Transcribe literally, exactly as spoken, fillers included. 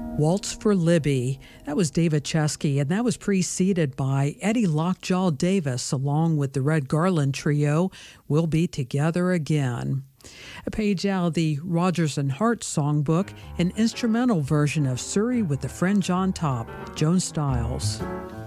Waltz for Libby. That was David Chesky, and that was preceded by Eddie Lockjaw Davis, along with the Red Garland Trio, We'll Be Together Again. A page out of the Rodgers and Hart songbook, an instrumental version of Surrey with the Fringe on Top, Joan Styles.